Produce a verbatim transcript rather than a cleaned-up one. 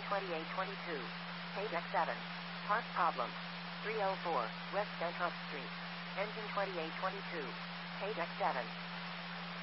twenty-eight twenty-two. Page X seven. Part problem. three oh four, West Central Street. Engine twenty-eight twenty-two. Page X seven.